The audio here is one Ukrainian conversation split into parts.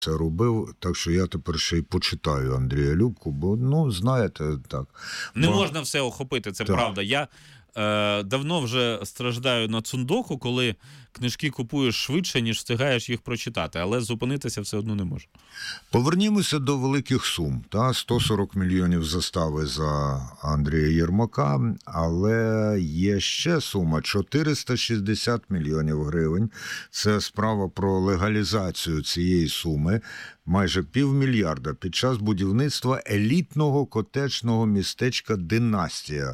це робив, так що я тепер ще й почитаю Андрія Любку, бо, ну, знаєте, так. Не можна все охопити, це так. правда. Я давно вже страждаю на цундоку, коли книжки купуєш швидше, ніж встигаєш їх прочитати, але зупинитися все одно не можу. Повернімося до великих сум. 140 мільйонів застави за Андрія Єрмака, але є ще сума – 460 мільйонів гривень. Це справа про легалізацію цієї суми. Майже півмільярда під час будівництва елітного котеджного містечка «Династія»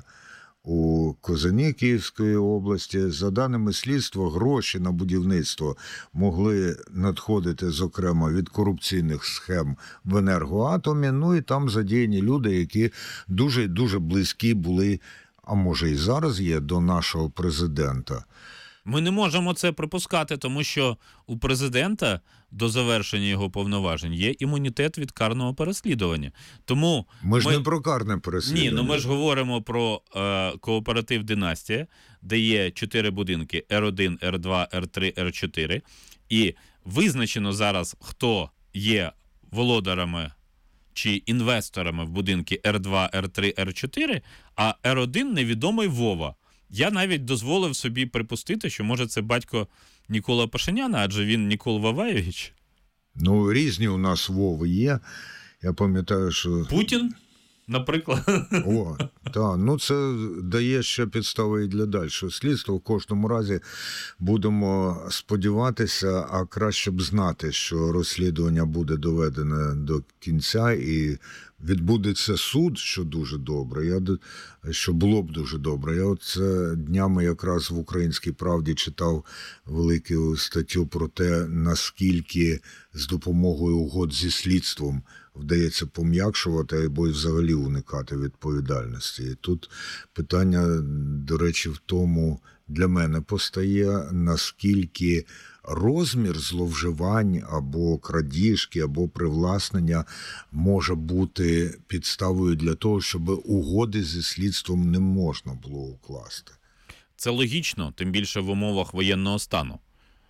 у Козані Київської області. За даними слідства, гроші на будівництво могли надходити, зокрема, від корупційних схем в енергоатомі. Ну і там задіяні люди, які дуже близькі були, а може і зараз є, до нашого президента. Ми не можемо це припускати, тому що у президента до завершення його повноважень є імунітет від карного переслідування. Тому ми ж не про карне переслідування. Ні, ми ж говоримо про кооператив «Династія», де є 4 будинки – Р1, Р2, Р3, Р4. І визначено зараз, хто є володарами чи інвесторами в будинки Р2, Р3, Р4, а Р1 невідомий Вова. Я навіть дозволив собі припустити, що, може, це батько Нікола Пашиняна, адже він Нікол Вавайович. Ну, різні у нас Вови є. Я пам'ятаю, що... Путін, наприклад. О, так, ну це дає ще підстави і для дальшого слідства. В кожному разі будемо сподіватися, а краще б знати, що розслідування буде доведене до кінця і відбудеться суд, що дуже добре, що було б дуже добре. Я оце днями якраз в «Українській правді» читав велику статтю про те, наскільки з допомогою угод зі слідством вдається пом'якшувати або й взагалі уникати відповідальності. І тут питання, до речі, в тому для мене постає, наскільки розмір зловживань або крадіжки, або привласнення може бути підставою для того, щоб угоди зі слідством не можна було укласти. Це логічно, тим більше в умовах воєнного стану.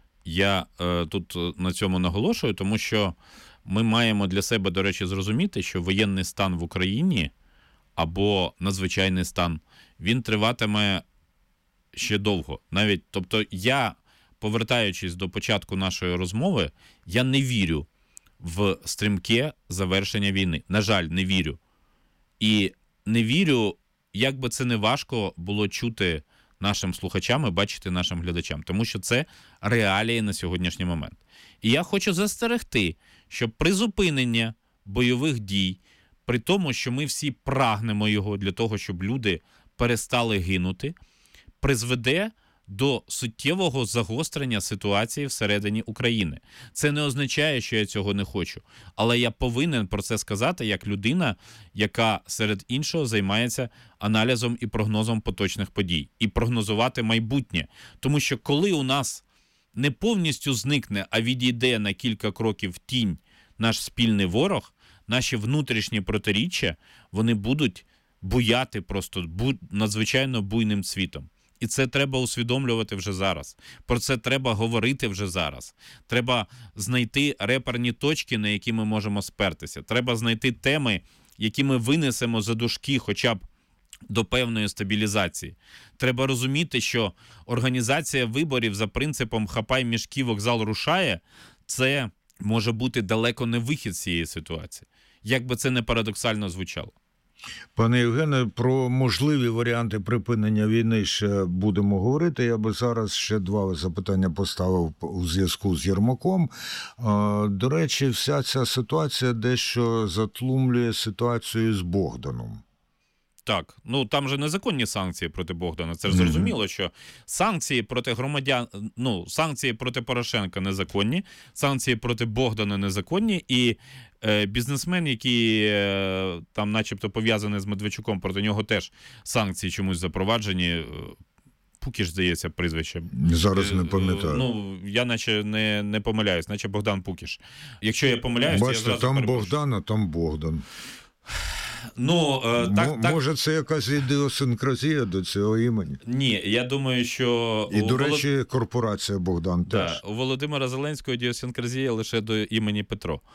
Я тут на цьому наголошую, тому що ми маємо для себе, до речі, зрозуміти, що воєнний стан в Україні або надзвичайний стан, він триватиме ще довго. Навіть, тобто я, повертаючись до початку нашої розмови, я не вірю в стрімке завершення війни. На жаль, не вірю. І не вірю, як би це не важко було чути нашим слухачам і бачити нашим глядачам, тому що це реалії на сьогоднішній момент. І я хочу застерегти, що призупинення бойових дій, при тому, що ми всі прагнемо його для того, щоб люди перестали гинути, призведе до суттєвого загострення ситуації всередині України. Це не означає, що я цього не хочу, але я повинен про це сказати як людина, яка серед іншого займається аналізом і прогнозом поточних подій. І прогнозувати майбутнє. Тому що коли у нас не повністю зникне, а відійде на кілька кроків в тінь наш спільний ворог, наші внутрішні протиріччя, вони будуть буяти просто надзвичайно буйним цвітом. І це треба усвідомлювати вже зараз. Про це треба говорити вже зараз. Треба знайти реперні точки, на які ми можемо спертися. Треба знайти теми, які ми винесемо за дужки хоча б до певної стабілізації. Треба розуміти, що організація виборів за принципом «хапай мішки, вокзал рушає» – це може бути далеко не вихід з цієї ситуації. Як би це не парадоксально звучало. Пане Євгене, про можливі варіанти припинення війни ще будемо говорити. Я би зараз ще 2 запитання поставив у зв'язку з Єрмаком. До речі, вся ця ситуація дещо затлумлює ситуацію з Богданом. Так, ну там же незаконні санкції проти Богдана. Це ж зрозуміло, що санкції проти громадян, санкції проти Порошенка незаконні, санкції проти Богдана незаконні, і бізнесмен, який там начебто пов'язаний з Медведчуком, проти нього теж санкції чомусь запроваджені. Пукіш, здається, прізвище. Зараз не пам'ятаю. Ну, я наче не помиляюсь, наче Богдан Пукіш. Якщо я помиляюсь, бачите, я зразу там Богдан, а там Богдан. Ну, може, це якась ідіосинкразія до цього імені? Ні, я думаю, що... І, до речі, корпорація Богдан теж. У Володимира Зеленського ідіосинкразія лише до імені Петро.